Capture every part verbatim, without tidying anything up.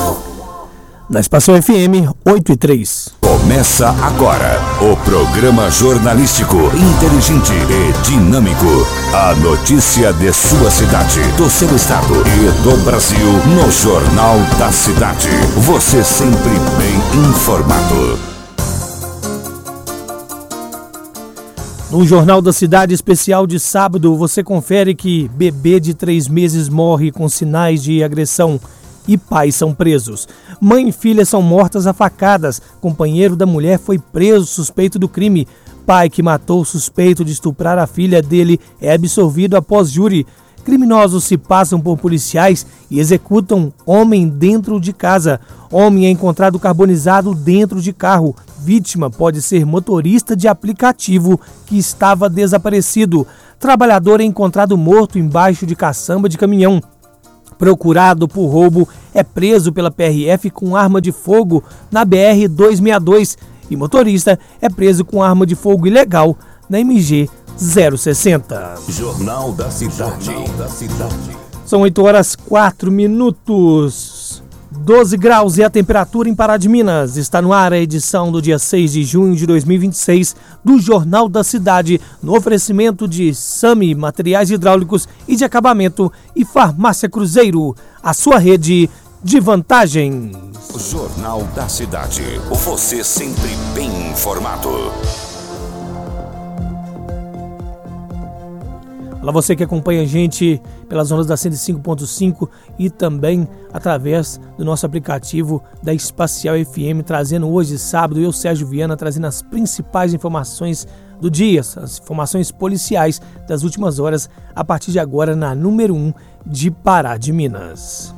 Na Espacial F M oito e três. Começa agora o programa jornalístico inteligente e dinâmico. A notícia de sua cidade, do seu estado e do Brasil no Jornal da Cidade. Você sempre bem informado. No Jornal da Cidade especial de sábado, você confere que bebê de três meses morre com sinais de agressão e pais são presos. Mãe e filha são mortas a facadas. Companheiro da mulher foi preso suspeito do crime. Pai que matou suspeito de estuprar a filha dele é absolvido após júri. Criminosos se passam por policiais e executam homem dentro de casa. Homem é encontrado carbonizado dentro de carro. Vítima pode ser motorista de aplicativo que estava desaparecido. Trabalhador é encontrado morto embaixo de caçamba de caminhão. Procurado por roubo é preso pela P R F com arma de fogo na B R duzentos e sessenta e dois e motorista é preso com arma de fogo ilegal na M G zero sessenta. Jornal da Cidade. Jornal da Cidade. São oito horas e quatro minutos. doze graus e a temperatura em Pará de Minas. Está no ar a edição do dia seis de junho de dois mil e vinte e seis do Jornal da Cidade, no oferecimento de Sami Materiais Hidráulicos e de Acabamento e Farmácia Cruzeiro, a sua rede de vantagens. Jornal da Cidade, você sempre bem informado. Olá, você que acompanha a gente pelas ondas da cento e cinco ponto cinco e também através do nosso aplicativo da Espacial F M, trazendo hoje, sábado, eu, Sérgio Viana, trazendo as principais informações do dia, as informações policiais das últimas horas, a partir de agora na número um de Pará de Minas.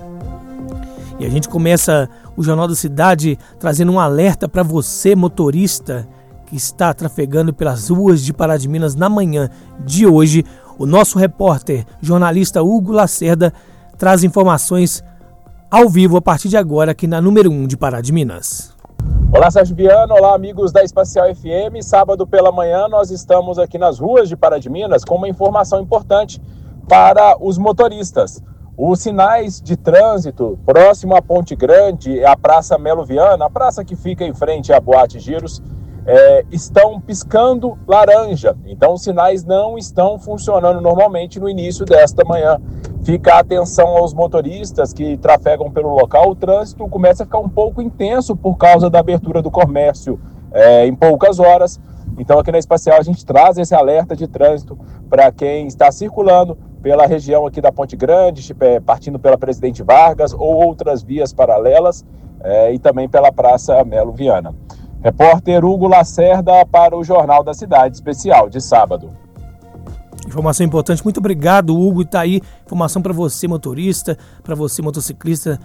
E a gente começa o Jornal da Cidade trazendo um alerta para você, motorista, que está trafegando pelas ruas de Pará de Minas na manhã de hoje. O nosso repórter, jornalista Hugo Lacerda, traz informações ao vivo a partir de agora aqui na número um de Pará de Minas. Olá, Sérgio Viana, olá, amigos da Espacial F M. Sábado pela manhã nós estamos aqui nas ruas de Pará de Minas com uma informação importante para os motoristas. Os sinais de trânsito próximo à Ponte Grande, à Praça Melo Viana, a praça que fica em frente à Boate Giros, É, estão piscando laranja, então os sinais não estão funcionando normalmente no início desta manhã. Fica a atenção aos motoristas que trafegam pelo local. O trânsito começa a ficar um pouco intenso por causa da abertura do comércio é, em poucas horas. Então aqui na Espacial a gente traz esse alerta de trânsito para quem está circulando pela região aqui da Ponte Grande, partindo pela Presidente Vargas ou outras vias paralelas é, e também pela Praça Melo Viana. Repórter Hugo Lacerda para o Jornal da Cidade Especial de sábado. Informação importante, muito obrigado, Hugo. Está aí informação para você, motorista, para você, motociclista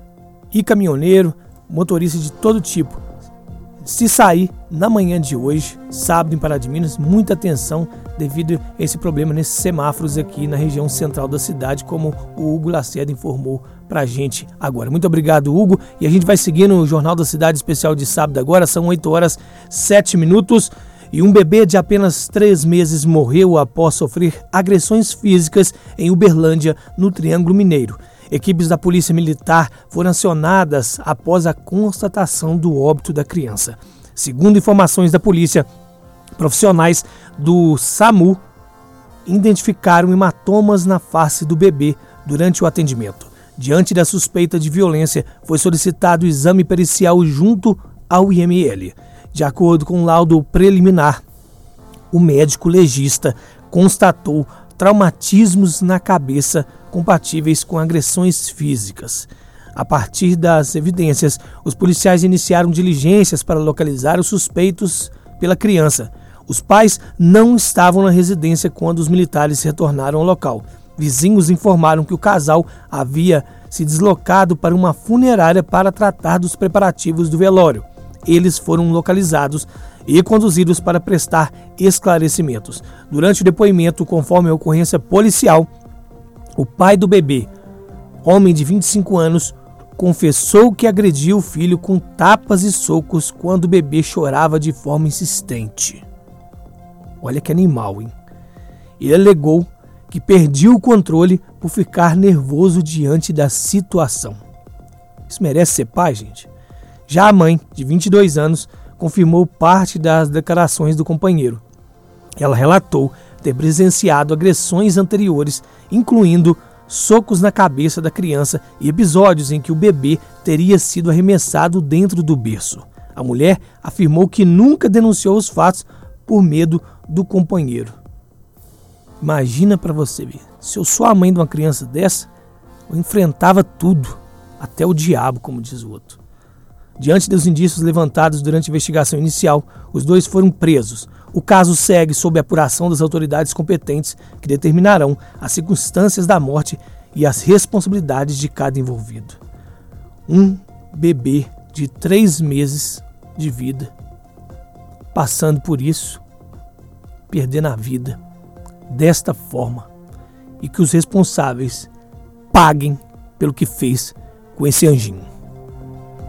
e caminhoneiro, motorista de todo tipo. Se sair na manhã de hoje, sábado em Pará de Minas, muita atenção devido a esse problema nesses semáforos aqui na região central da cidade, como o Hugo Lacerda informou pra gente agora. Muito obrigado, Hugo. E a gente vai seguindo o Jornal da Cidade Especial de sábado agora. São oito horas e sete minutos e um bebê de apenas três meses morreu após sofrer agressões físicas em Uberlândia, no Triângulo Mineiro. Equipes da Polícia Militar foram acionadas após a constatação do óbito da criança. Segundo informações da polícia, profissionais do SAMU identificaram hematomas na face do bebê durante o atendimento. Diante da suspeita de violência, foi solicitado o exame pericial junto ao I M L. De acordo com o laudo preliminar, o médico legista constatou traumatismos na cabeça compatíveis com agressões físicas. A partir das evidências, os policiais iniciaram diligências para localizar os suspeitos pela criança. Os pais não estavam na residência quando os militares retornaram ao local. Vizinhos informaram que o casal havia se deslocado para uma funerária para tratar dos preparativos do velório. Eles foram localizados e conduzidos para prestar esclarecimentos. Durante o depoimento, conforme a ocorrência policial, o pai do bebê, homem de vinte e cinco anos, confessou que agrediu o filho com tapas e socos quando o bebê chorava de forma insistente. Olha que animal, hein? Ele alegou que perdia o controle por ficar nervoso diante da situação. Isso merece ser pai, gente? Já a mãe, de vinte e dois anos, confirmou parte das declarações do companheiro. Ela relatou ter presenciado agressões anteriores, incluindo socos na cabeça da criança e episódios em que o bebê teria sido arremessado dentro do berço. A mulher afirmou que nunca denunciou os fatos por medo do companheiro. Imagina pra você ver, se eu sou a mãe de uma criança dessa, eu enfrentava tudo, até o diabo, como diz o outro. Diante dos indícios levantados durante a investigação inicial, os dois foram presos. O caso segue sob a apuração das autoridades competentes que determinarão as circunstâncias da morte e as responsabilidades de cada envolvido. Um bebê de três meses de vida, passando por isso, perdendo a vida desta forma, e que os responsáveis paguem pelo que fez com esse anjinho.